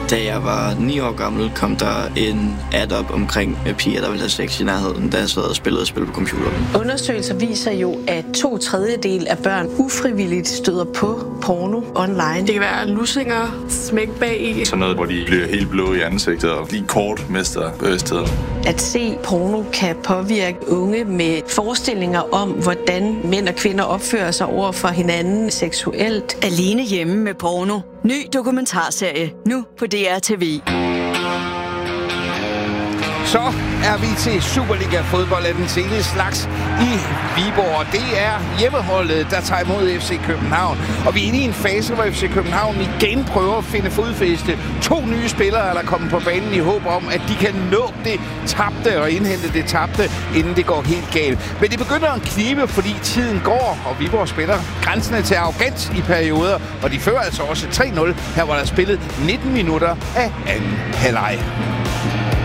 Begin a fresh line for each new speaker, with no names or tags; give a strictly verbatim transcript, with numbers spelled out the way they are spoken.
Da jeg var ni år gammel, kom der en ad op omkring piger, der ville have sex i nærheden, da jeg sad og spillede og spillede på computeren.
Undersøgelser viser jo, at to tredjedel af børn ufrivilligt støder på porno online.
Det kan være lussinger, smæk bag i.
Sådan noget, hvor de bliver helt blå i ansigtet og lige kort mister bevidstheden.
At se porno kan påvirke unge med forestillinger om, hvordan mænd og kvinder opfører sig over for hinanden seksuelt.
Alene hjemme med porno. Ny dokumentarserie nu på D R T V.
Så er vi til Superliga-fodbold af den seneste slags i Viborg. Det er hjemmeholdet, der tager imod F C København. Og vi er inde i en fase, hvor F C København igen prøver at finde fodfæste. To nye spillere er der kommet på banen i håb om, at de kan nå det tabte og indhente det tabte, inden det går helt galt. Men det begynder at knibe, fordi tiden går, og Viborg spiller grænsende til arrogant i perioder. Og de fører altså også tre nul, her hvor der er spillet nitten minutter af anden halvleg.